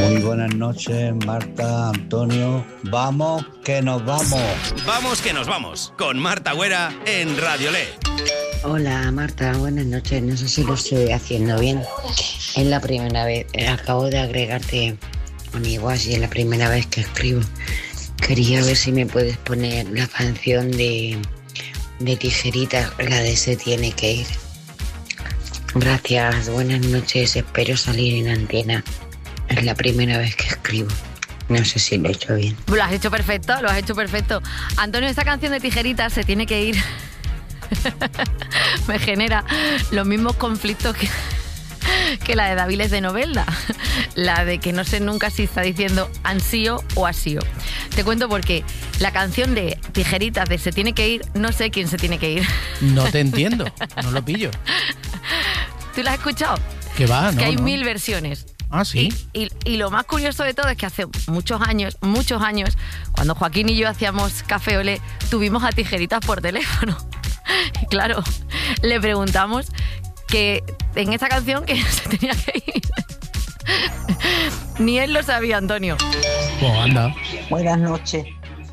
Muy buenas noches, Marta, Antonio. Vamos, que nos vamos. Vamos, que nos vamos. Con Marta Güera en Radiolé. Hola, Marta, buenas noches. No sé si lo estoy haciendo bien. Es la primera vez, acabo de agregarte a mi WhatsApp y es la primera vez que escribo. Quería ver si me puedes poner la canción de Tijeritas, la de Se tiene que ir. Gracias, buenas noches, espero salir en antena. Es la primera vez que escribo. No sé si lo he hecho bien. Lo has hecho perfecto, lo has hecho perfecto. Antonio, esta canción de Tijeritas, Se tiene que ir. Me genera los mismos conflictos que la de Daviles de Novelda. La de que no sé nunca si está diciendo ansío o asío. Te cuento porque la canción de Tijeritas de Se tiene que ir, no sé quién se tiene que ir. No te entiendo, no lo pillo. ¿Tú la has escuchado? Que va, ¿no? Que hay no. 1000 versiones. Ah, ¿sí? Y lo más curioso de todo es que hace muchos años, cuando Joaquín y yo hacíamos Café Olé, tuvimos a Tijeritas por teléfono. Y claro, le preguntamos que en esta canción que se tenía que ir. Ni él lo sabía, Antonio. Pues anda. Buenas noches.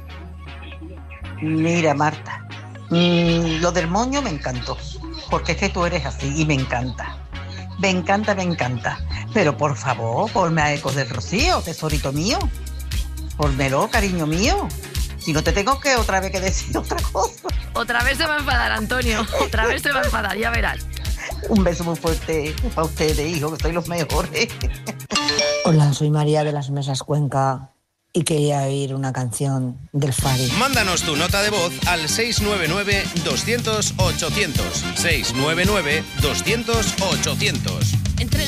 Mira, Marta, lo del moño me encantó, porque es que tú eres así y me encanta. Me encanta, me encanta. Pero por favor, ponme a Ecos del Rocío, tesorito mío. Pónmelo, cariño mío. Si no te tengo que otra vez que decir otra cosa. Otra vez se va a enfadar, Antonio. Otra vez se va a enfadar, ya verás. Un beso muy fuerte para ustedes, hijo, que sois los mejores. Hola, soy María de las Mesas Cuenca y quería oír una canción del Fari. Mándanos tu nota de voz al 699-200-800. 699-200-800. Entre